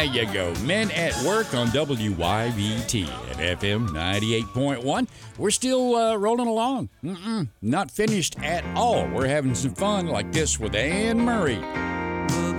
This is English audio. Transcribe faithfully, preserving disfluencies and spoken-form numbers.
you go. Men at Work on W Y V T at F M ninety-eight point one. We're still uh, rolling along. Mm-mm, not finished at all. We're having some fun like this with Anne Murray.